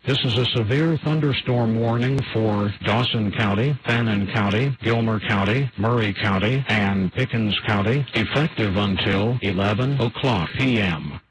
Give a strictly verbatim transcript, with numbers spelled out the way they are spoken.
This is a severe thunderstorm warning for Dawson County, Fannin County, Gilmer County, Murray County, and Pickens County, effective until eleven o'clock p m